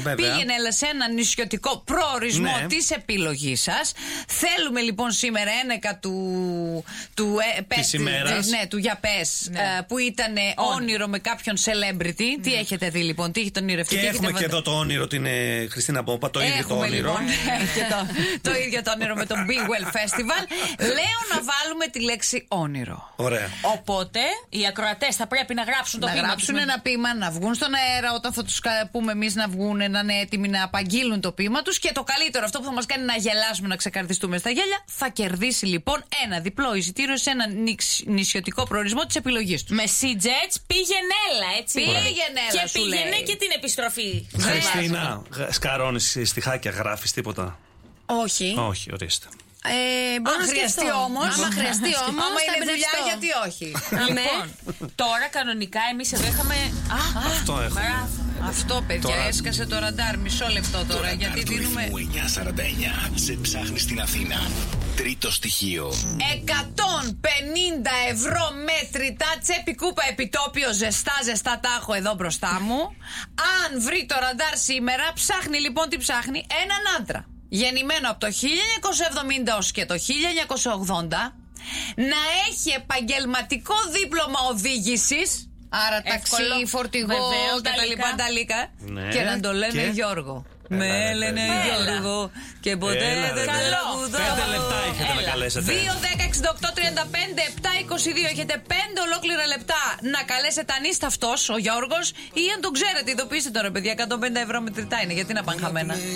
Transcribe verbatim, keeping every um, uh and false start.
Πήγαινε έλα σε ένα νησιωτικό προορισμό ναι. της επιλογής σας. Θέλουμε λοιπόν σήμερα ένεκα του, του, ε, πες, της ημέρας. Ναι, του για πες, ναι. ε, που ήταν όνειρο με κάποιον celebrity. Ναι. Τι έχετε δει λοιπόν, τι έχει τον ονειρευτεί? Και έχουμε και εδώ το όνειρο την ε, Χριστίνα Πόπα, το ίδιο το όνειρο. Λοιπόν, και το, το ίδιο το όνειρο με το Big Well Festival. Λέω να βάλουμε τη λέξη όνειρο. Ωραία. Οπότε οι ακροατές θα πρέπει να γράψουν το να ποίημα. Να γράψουν ένα ποίημα, να βγουν στον αέρα όταν θα τους πούμε εμείς να βγουν, να είναι έτοιμοι να απαγγείλουν το ποίημα τους. Και το καλύτερο, αυτό που θα μας κάνει να γελάσουμε, να ξεκαρδιστούμε στα γέλια, θα κερδίσει λοιπόν ένα διπλό εισιτήριο σε ένα νησιωτικό προορισμό της επιλογής του. Με Sea-Jets πήγαινε έλα, έτσι. Πήγαινε έλα, και σου πήγαινε λέει. και την επιστροφή. Χριστίνα, σκαρώνεις στιχάκια, γράφεις τίποτα? Όχι. Όχι, ορίστε. Ε, Αν χρειαστεί όμως. Άμα χρειαστεί όμως. Άμα είναι δουλειά, εμπνευστώ. γιατί όχι. Λοιπόν, τώρα κανονικά εμείς εδώ είχαμε. Α, Αυτό έχουμε. Αυτό, παιδιά, Τώρα- έσκασε το ραντάρ. Μισό λεπτό τώρα, γιατί δίνουμε. εννιά σαράντα εννιά σε ψάχνει στην Αθήνα. Τρίτο στοιχείο. εκατόν πενήντα ευρώ μέτρητά τσέπη κούπα επιτόπιο, ζεστά ζεστά τα έχω εδώ μπροστά μου. Αν βρει το ραντάρ σήμερα, ψάχνει λοιπόν τι ψάχνει? Έναν άντρα γεννημένο από το χίλια εννιακόσια εβδομήντα ως και το χίλια εννιακόσια ογδόντα, να έχει επαγγελματικό δίπλωμα οδήγησης, άρα Εύκολο. ταξί, φορτηγό Βεβαίως, και τα τα λοιπά λύκα. τα λύκα. Ναι. Και να το λένε Και? Γιώργο. Έλα, Με ρε, λένε παιδί. Γιώργο και ποτέ Έλα, δεν ρε, τα παιδί. τραγουδάω. Πέντε λεπτά έχετε να Έλα. καλέσετε. δύο, δέκα, εξήντα οκτώ, τριάντα πέντε, επτά, είκοσι δύο. Έχετε πέντε ολόκληρα λεπτά να καλέσετε αν είστε αυτός ο Γιώργος ή αν τον ξέρετε. Ειδοποιήστε τώρα, παιδιά. εκατόν πενήντα ευρώ μετρητά είναι. Γιατί να πάνε χαμένα.